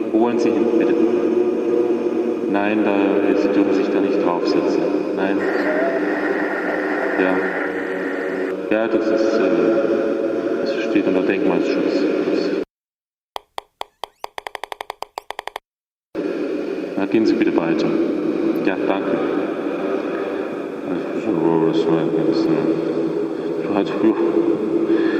Wo wollen Sie hin, bitte? Nein, Sie dürfen sich da nicht draufsetzen. Nein. Ja. Ja, das steht unter Denkmalschutz. Na, gehen Sie bitte weiter. Ja, danke. Das war ein bisschen...